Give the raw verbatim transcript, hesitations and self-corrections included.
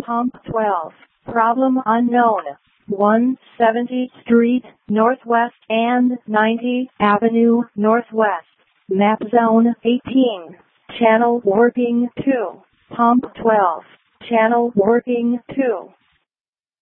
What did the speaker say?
Pump twelve. Problem unknown. one seventieth Street, Northwest and ninetieth Avenue, Northwest. Map Zone eighteen. Channel working two. Pump twelve. Channel working two.